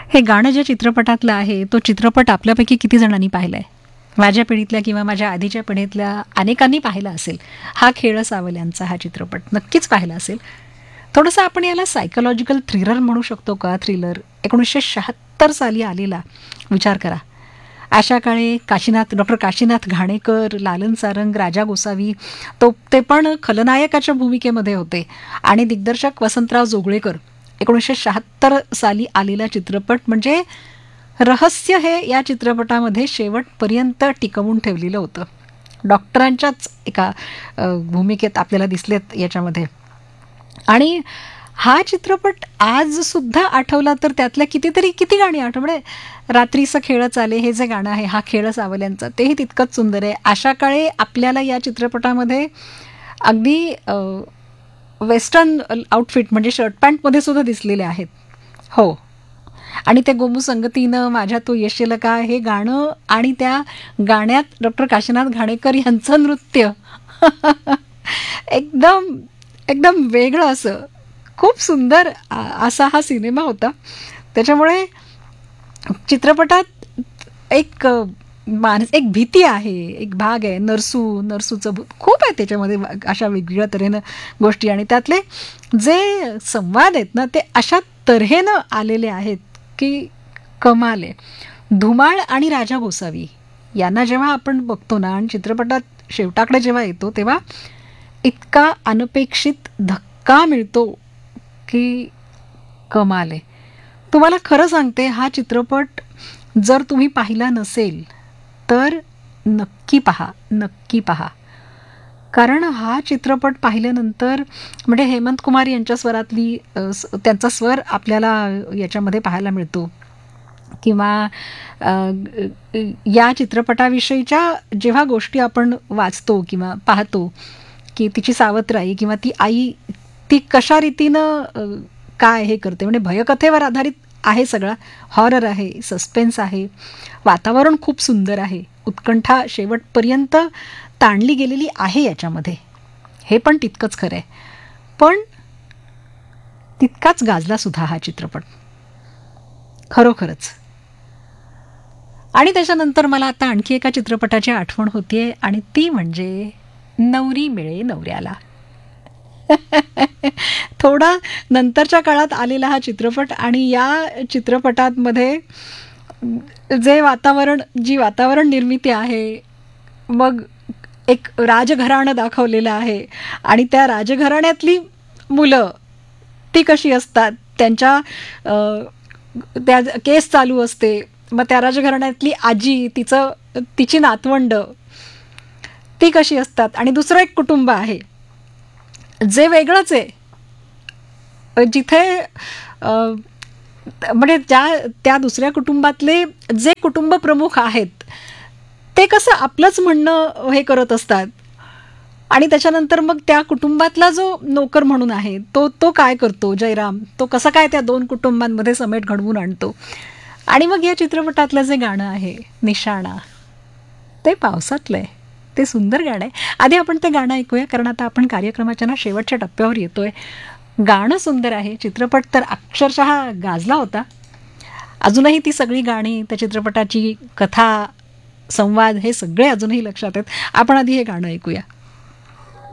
हे गाणं ज्या चित्रपटातलं आहे तो चित्रपट आपल्यापैकी किती जणांनी पाहिलाय? माझ्या पिढीतल्या किंवा माझ्या आधीच्या पिढीतल्या अनेकांनी पाहिला असेल. हा खेळ सावल्यांचा हा चित्रपट नक्कीच पाहिला असेल. थोडंसं आपण याला सायकोलॉजिकल थ्रिलर म्हणू शकतो का? थ्रिलर 1976 साली आलेला विचार करा. अशा काळी डॉक्टर काशीनाथ घाणेकर, लालन सारंग, राजा गोसावी ते पण खलनायकाच्या भूमिकेमध्ये होते आणि दिग्दर्शक वसंतराव जोगळेकर. 1976 साली आलेला चित्रपट म्हणजे रहस्य हे या चित्रपटामध्ये शेवटपर्यंत टिकवून ठेवलेलं होतं. डॉक्टरांच्याच एका भूमिकेत आपल्याला दिसलेत याच्यामध्ये. आणि हा चित्रपट आज सुद्धा आठवला तर त्यातल्या किती गाणी म्हणजे रात्रीचं खेळच आले हे जे गाणं आहे, हा खेळ सावल्यांचा, तेही तितकंच सुंदर आहे. अशा काळी आपल्याला या चित्रपटामध्ये अगदी वेस्टर्न आउटफिट म्हणजे शर्ट पॅन्टमध्ये सुद्धा दिसलेले आहेत. हो, आणि ते गोमू संगतीनं माझ्या तो येशील का हे गाणं आणि त्या गाण्यात डॉक्टर काशीनाथ घाणेकर यांचं नृत्य एकदम एकदम वेगळं असं खूप सुंदर असा हा सिनेमा होता. त्याच्यामुळे चित्रपटात एक भीती आहे, एक भाग आहे, नरसूचं खूप आहे त्याच्यामध्ये अशा वेगवेगळ्या तऱ्हेनं गोष्टी. आणि त्यातले जे संवाद आहेत ना ते अशा तऱ्हेनं आलेले आहेत की कमाल आहे. धुमाळ आणि राजा गोसावी यांना जेव्हा आपण बघतो ना आणि चित्रपटात शेवटाकडे जेव्हा येतो तेव्हा इतका अनपेक्षित धक्का मिळतो की कमाल आहे. तुम्हाला खरं सांगते, हा चित्रपट जर तुम्ही पाहिला नसेल तर नक्की पहा. कारण हा चित्रपट पाहिल्यानंतर म्हणजे हेमंत कुमार यांच्या स्वरातली त्यांचा स्वर आपल्याला याच्यामध्ये पाहायला मिळतो. किंवा या चित्रपटाविषयीच्या जेव्हा गोष्टी आपण वाचतो किंवा पाहतो की तिची सावत्राई किंवा ती आई ती कशा रीतीनं काय हे करते, म्हणजे भयकथेवर आधारित आहे, सगळा हॉरर आहे, सस्पेन्स आहे, वातावरण खूप सुंदर आहे, उत्कंठा शेवटपर्यंत ताणली गेलेली आहे याच्यामध्ये. हे पण तितकंच खरं आहे. पण तितकाच गाजला सुद्धा हा चित्रपट खरोखरच. आणि त्याच्यानंतर मला आता आणखी एका चित्रपटाची आठवण होतीये आणि ती म्हणजे नवरी मिळे नवऱ्याला. थोडा नंतरच्या काळात आलेला हा चित्रपट. आणि या चित्रपटांमध्ये जी वातावरण निर्मिती आहे, मग एक राजघराणं दाखवलेलं आहे आणि त्या राजघराण्यातली मुलं ती कशी असतात, त्यांच्या त्या केस चालू असते, मग त्या राजघराण्यातली आजी तिची नातवंड ती कशी असतात, आणि दुसरं एक कुटुंब आहे जे वेगळंच आहे, जिथे म्हणजे त्या दुसऱ्या कुटुंबातले जे कुटुंब प्रमुख आहेत ते कसं आपलंच म्हणणं हे करत असतात. आणि त्याच्यानंतर मग त्या कुटुंबातला जो नोकर म्हणून आहे तो काय करतो, जयराम, तो कसा काय त्या दोन कुटुंबांमध्ये समेट घडवून आणतो. आणि मग या चित्रपटातलं जे गाणं आहे निशाणा, ते पावसातलं आहे, ते सुंदर गाणं आहे. आधी आपण ते गाणं ऐकूया, कारण आता आपण कार्यक्रमाच्या ना शेवटच्या टप्प्यावर येतोय. गाणं सुंदर आहे, चित्रपट तर अक्षरशः गाजला होता. अजूनही ती सगळी गाणी, त्या चित्रपटाची कथा, संवाद हे सगळे अजूनही लक्षात आहेत. आपण आधी हे गाणं ऐकूया.